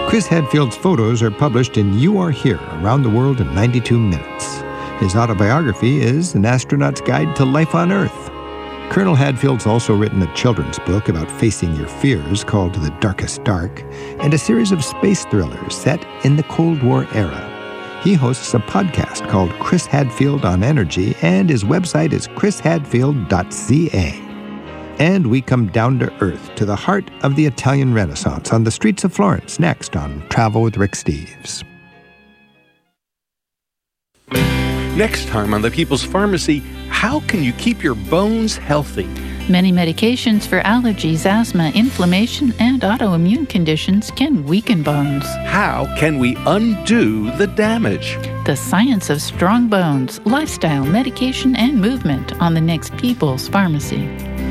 Chris Hadfield's photos are published in You Are Here, Around the World in 92 Minutes. His autobiography is An Astronaut's Guide to Life on Earth. Colonel Hadfield's also written a children's book about facing your fears called The Darkest Dark, and a series of space thrillers set in the Cold War era. He hosts a podcast called Chris Hadfield on Energy, and his website is chrishadfield.ca. And we come down to earth, to the heart of the Italian Renaissance, on the streets of Florence, next on Travel with Rick Steves. Next time on The People's Pharmacy, how can you keep your bones healthy? Many medications for allergies, asthma, inflammation, and autoimmune conditions can weaken bones. How can we undo the damage? The science of strong bones, lifestyle, medication, and movement on the next People's Pharmacy.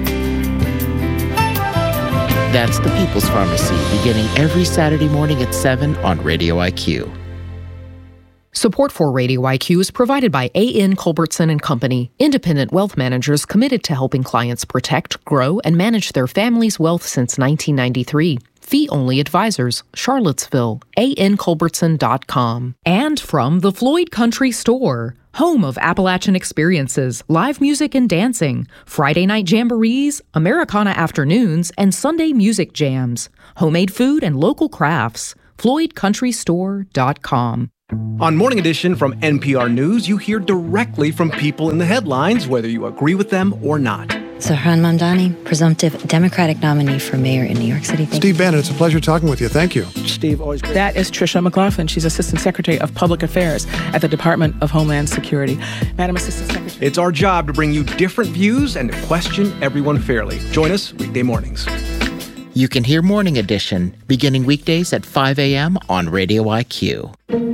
That's The People's Pharmacy, beginning every Saturday morning at 7 on Radio IQ. Support for Radio IQ is provided by A.N. Culbertson & Company, independent wealth managers committed to helping clients protect, grow, and manage their family's wealth since 1993. Fee-only advisors, Charlottesville, anculbertson.com. And from the Floyd Country Store, home of Appalachian experiences, live music and dancing, Friday night jamborees, Americana afternoons, and Sunday music jams, homemade food and local crafts, floydcountrystore.com. On Morning Edition from NPR News, you hear directly from people in the headlines, whether you agree with them or not. Zohran Mamdani, presumptive Democratic nominee for mayor in New York City. Steve Bannon, it's a pleasure talking with you. Thank you. Steve, always great. That is Tricia McLaughlin. She's Assistant Secretary of Public Affairs at the Department of Homeland Security. Madam Assistant Secretary. It's our job to bring you different views and to question everyone fairly. Join us weekday mornings. You can hear Morning Edition beginning weekdays at 5 a.m. on Radio IQ.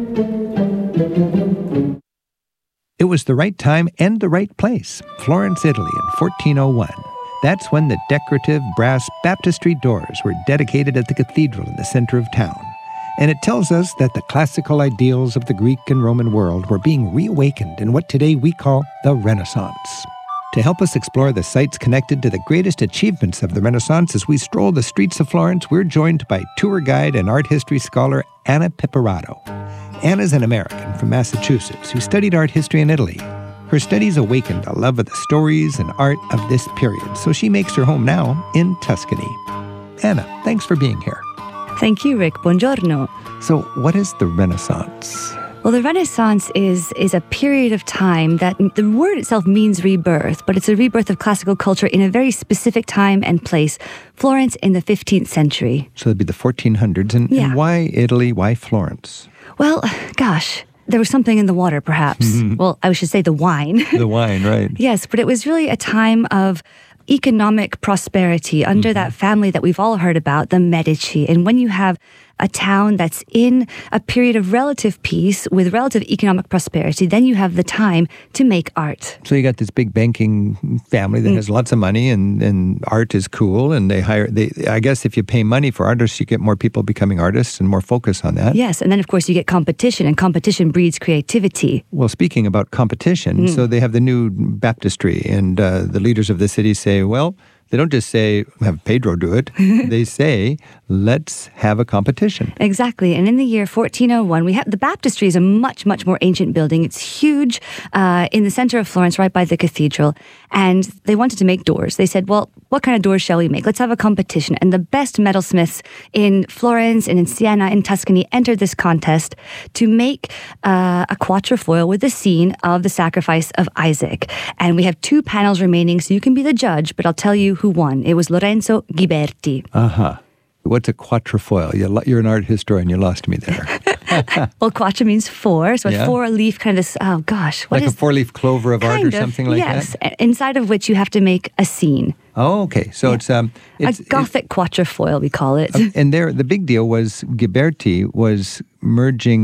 It was the right time and the right place, Florence, Italy in 1401. That's when the decorative brass baptistry doors were dedicated at the cathedral in the center of town. And it tells us that the classical ideals of the Greek and Roman world were being reawakened in what today we call the Renaissance. To help us explore the sites connected to the greatest achievements of the Renaissance as we stroll the streets of Florence, we're joined by tour guide and art history scholar Anna Piparato. Anna's an American from Massachusetts who studied art history in Italy. Her studies awakened a love of the stories and art of this period, so she makes her home now in Tuscany. Anna, thanks for being here. Thank you, Rick. Buongiorno. So what is the Renaissance? Well, the Renaissance is a period of time that the word itself means rebirth, but it's a rebirth of classical culture in a very specific time and place, Florence in the 15th century. So it'd be the 1400s. And why Italy? Why Florence? Well, gosh, there was something in the water, perhaps. Mm-hmm. Well, I should say the wine. The wine, right. Yes, but it was really a time of economic prosperity under that family that we've all heard about, the Medici. And when you have a town that's in a period of relative peace with relative economic prosperity, then you have the time to make art. So you got this big banking family that has lots of money, and art is cool, and I guess if you pay money for artists, you get more people becoming artists and more focus on that. Yes, and then of course you get competition, and competition breeds creativity. Well, speaking about competition, so they have the new baptistry, and the leaders of the city say, well, they don't just say, have Pedro do it. They say, let's have a competition. Exactly. And in the year 1401, we have the baptistry is a much, much more ancient building. It's huge in the center of Florence, right by the cathedral. And they wanted to make doors. They said, well, what kind of doors shall we make? Let's have a competition. And the best metalsmiths in Florence and in Siena, in Tuscany, entered this contest to make a quatrefoil with the scene of the sacrifice of Isaac. And we have 2 panels remaining, so you can be the judge, but I'll tell you who won. It was Lorenzo Ghiberti. What's a quatrefoil? You're an art historian. You lost me there. Well, quattro means 4, so a 4-leaf kind of this, a 4-leaf clover of art or something like that? Yes, inside of which you have to make a scene. Oh, okay. So it's a Gothic quatrefoil, we call it. And there, the big deal was Ghiberti was merging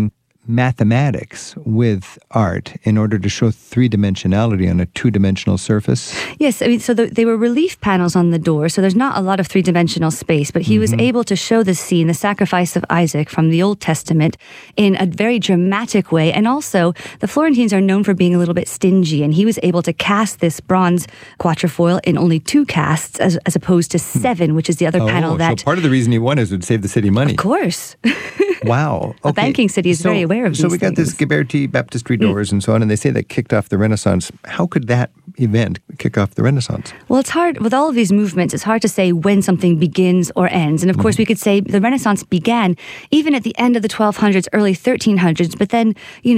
mathematics with art in order to show three-dimensionality on a two-dimensional surface? Yes, I mean, so they were relief panels on the door, so there's not a lot of three-dimensional space, but he was able to show the scene, the sacrifice of Isaac from the Old Testament, in a very dramatic way. And also, the Florentines are known for being a little bit stingy, and he was able to cast this bronze quatrefoil in only 2 casts, as opposed to 7, which is the other panel that... So part of the reason he won is it would save the city money. Of course. Wow. Okay. A banking city is very aware of these So we got things. this Ghiberti baptistry doors and so on, and they say that kicked off the Renaissance. How could that event kick off the Renaissance? Well, it's hard, with all of these movements, it's hard to say when something begins or ends. And of course, we could say the Renaissance began even at the end of the 1200s, early 1300s, but then,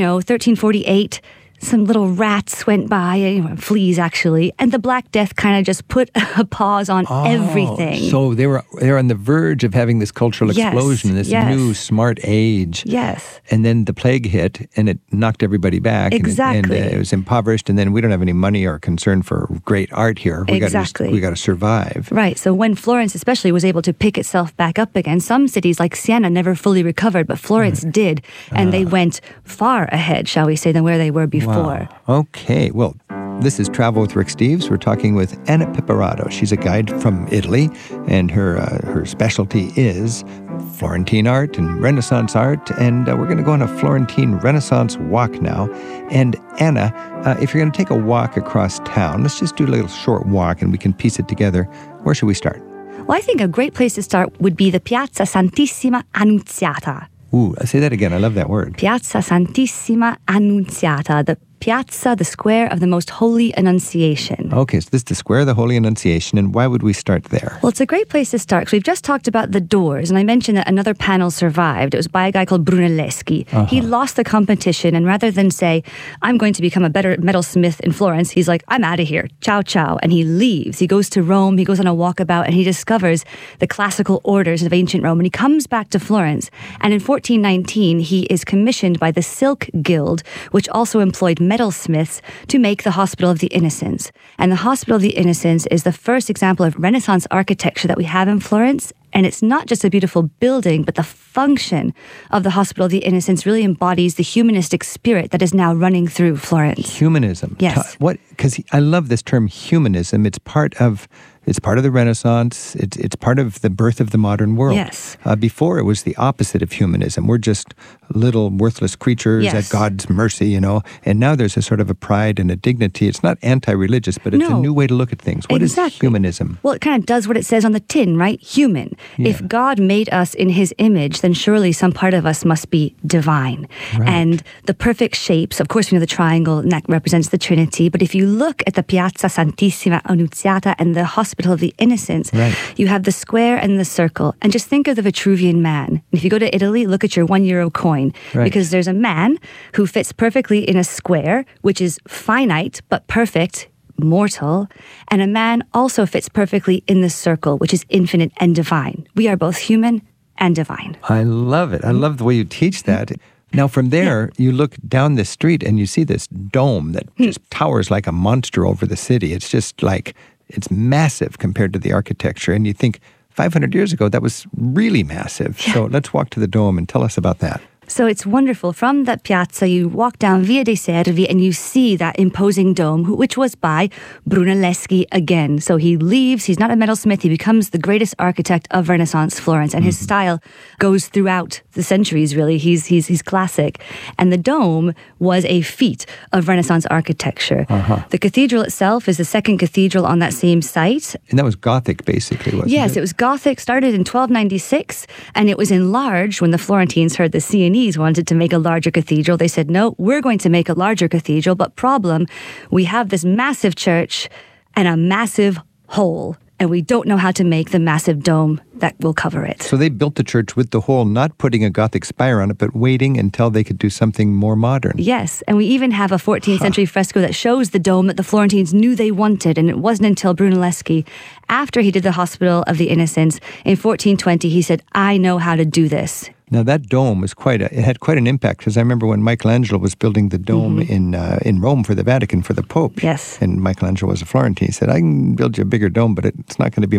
1348... some little rats went by, fleas actually, and the Black Death kind of just put a pause on everything. So they were on the verge of having this cultural explosion, this new smart age. Yes. And then the plague hit, and it knocked everybody back. Exactly. And it was impoverished, and then we don't have any money or concern for great art here. We got to survive. Right. So when Florence especially was able to pick itself back up again, some cities like Siena never fully recovered, but Florence did, and they went far ahead, shall we say, than where they were before. Wow. Okay, well, this is Travel with Rick Steves. We're talking with Anna Piparato. She's a guide from Italy, and her specialty is Florentine art and Renaissance art, and we're going to go on a Florentine Renaissance walk now. And Anna, if you're going to take a walk across town, let's just do a little short walk, and we can piece it together. Where should we start? Well, I think a great place to start would be the Piazza Santissima Annunziata. Ooh, say that again. I love that word. Piazza Santissima Annunziata, the piazza, the square of the Most Holy Annunciation. Okay, so this is the Square of the Holy Annunciation, and why would we start there? Well, it's a great place to start, because we've just talked about the doors, and I mentioned that another panel survived. It was by a guy called Brunelleschi. He lost the competition, and rather than say, I'm going to become a better metalsmith in Florence, he's like, I'm out of here, ciao, ciao, and he leaves. He goes to Rome, he goes on a walkabout, and he discovers the classical orders of ancient Rome, and he comes back to Florence, and in 1419, he is commissioned by the Silk Guild, which also employed metalsmiths to make the Hospital of the Innocents. And the Hospital of the Innocents is the first example of Renaissance architecture that we have in Florence. And it's not just a beautiful building, but the function of the Hospital of the Innocents really embodies the humanistic spirit that is now running through Florence. Humanism. Yes. Because I love this term humanism. It's part of the Renaissance. It's part of the birth of the modern world. Yes. Before, it was the opposite of humanism. We're just little worthless creatures at God's mercy, And now there's a sort of a pride and a dignity. It's not anti-religious, but it's a new way to look at things. What is humanism? Well, it kind of does what it says on the tin, right? Human. Yeah. If God made us in his image, then surely some part of us must be divine. Right. And the perfect shapes, of course, we know the triangle, and that represents the Trinity. But if you look at the Piazza Santissima Annunziata and the Hospital of the Innocents, you have the square and the circle. And just think of the Vitruvian Man. And if you go to Italy, look at your €1 coin. Because there's a man who fits perfectly in a square, which is finite but perfect, mortal, and a man also fits perfectly in the circle, which is infinite and divine. We are both human and divine. I love it. I love the way you teach that. Now, from there, you look down the street and you see this dome that just towers like a monster over the city. It's just like, it's massive compared to the architecture. And you think, 500 years ago, that was really massive. Yeah. So let's walk to the dome and tell us about that. So it's wonderful. From that piazza, you walk down Via dei Servi and you see that imposing dome, which was by Brunelleschi again. So he leaves. He's not a metalsmith. He becomes the greatest architect of Renaissance Florence. And his style goes throughout the centuries, really. He's classic. And the dome was a feat of Renaissance architecture. The cathedral itself is the second cathedral on that same site. And that was Gothic, basically, wasn't it? Yes, it was Gothic, started in 1296, and it was enlarged when the Florentines heard the Sienese wanted to make a larger cathedral. They said, no, we're going to make a larger cathedral, but problem, we have this massive church and a massive hole, and we don't know how to make the massive dome that will cover it. So they built the church with the hole, not putting a Gothic spire on it, but waiting until they could do something more modern. Yes, and we even have a 14th century fresco that shows the dome that the Florentines knew they wanted, and it wasn't until Brunelleschi, after he did the Hospital of the Innocents, in 1420, he said, I know how to do this. Now that dome was it had quite an impact, because I remember when Michelangelo was building the dome in Rome for the Vatican for the Pope. Yes. And Michelangelo was a Florentine. He said, I can build you a bigger dome, but it's not going to be more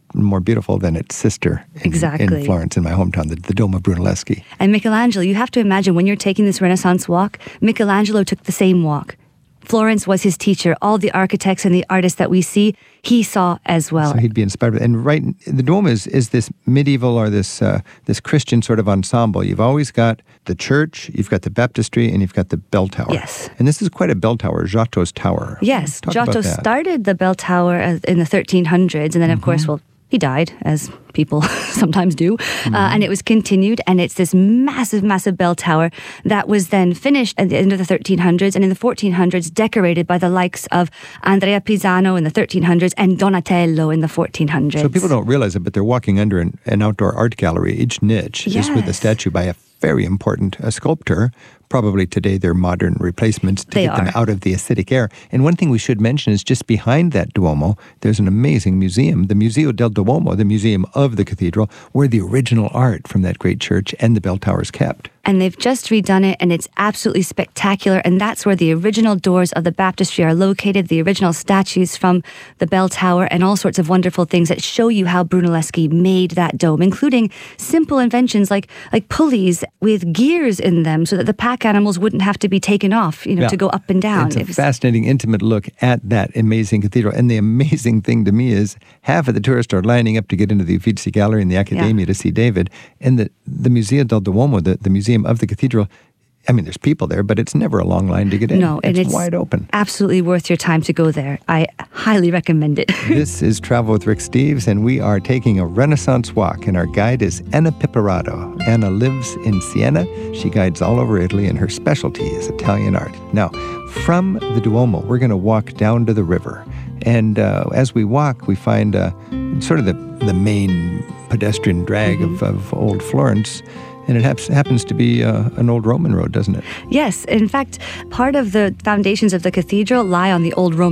more beautiful than its sister in Florence, in my hometown, the Duomo Brunelleschi. And Michelangelo, you have to imagine when you're taking this Renaissance walk, Michelangelo took the same walk. Florence was his teacher. All the architects and the artists that we see, he saw as well. So he'd be inspired. And the Duomo is this medieval or this Christian sort of ensemble. You've always got the church, you've got the baptistry, and you've got the bell tower. Yes. And this is quite a bell tower, Giotto's tower. Yes, Giotto started the bell tower in the 1300s, and then, of course, he died, as people sometimes do, and it was continued, and it's this massive, massive bell tower that was then finished at the end of the 1300s, and in the 1400s decorated by the likes of Andrea Pisano in the 1300s and Donatello in the 1400s. So people don't realize it, but they're walking under an outdoor art gallery. Each niche is with a statue by a very important sculptor. Probably today they're modern replacements to get them out of the acidic air. And one thing we should mention is just behind that Duomo, there's an amazing museum, the Museo del Duomo, the museum of the cathedral, where the original art from that great church and the bell tower is kept. And they've just redone it, and it's absolutely spectacular. And that's where the original doors of the baptistry are located, the original statues from the bell tower, and all sorts of wonderful things that show you how Brunelleschi made that dome, including simple inventions like pulleys with gears in them so that the pack animals wouldn't have to be taken off, to go up and down. It's a fascinating, intimate look at that amazing cathedral. And the amazing thing to me is half of the tourists are lining up to get into the Uffizi Gallery and the Accademia to see David. And the Museo del Duomo, the museum of the cathedral, I mean, there's people there, but it's never a long line to get in. No, it's wide open. Absolutely worth your time to go there. I highly recommend it. This is Travel with Rick Steves, and we are taking a Renaissance walk, and our guide is Anna Pipperato. Anna lives in Siena. She guides all over Italy, and her specialty is Italian art. Now, from the Duomo, we're going to walk down to the river. And as we walk, we find sort of the main pedestrian drag of old Florence. And it happens to be an old Roman road, doesn't it? Yes. In fact, part of the foundations of the cathedral lie on the old Roman